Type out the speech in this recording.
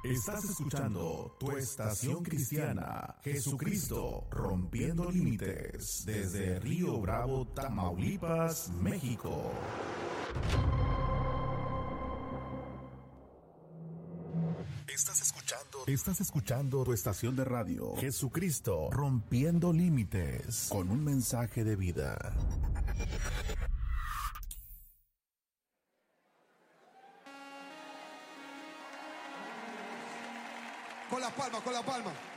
Estás escuchando tu estación cristiana, Jesucristo rompiendo límites, desde Río Bravo, Tamaulipas, México. Estás escuchando tu estación de radio, Jesucristo rompiendo límites, con un mensaje de vida. Con la palma, con la palma.